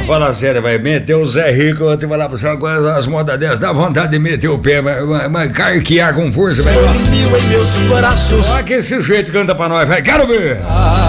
Fala sério, vai meter o Zé Rico, eu te falar pra você uma coisa, as modas dessas, dá vontade de meter o pé, mas carquear com força, vai. Mil em meus braços. Olha que esse jeito canta pra nós, vai, quero ver!